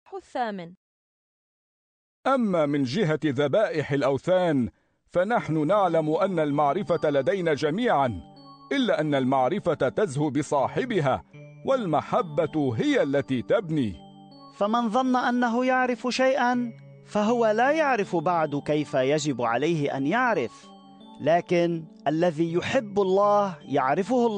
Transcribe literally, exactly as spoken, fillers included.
الإصحاح الثامن. أما من جهة ذبائح الأوثان فنحن نعلم أن المعرفة لدينا جميعا، إلا أن المعرفة تزهو بصاحبها، والمحبة هي التي تبني. فمن ظن أنه يعرف شيئا فهو لا يعرف بعد كيف يجب عليه أن يعرف، لكن الذي يحب الله يعرفه الله.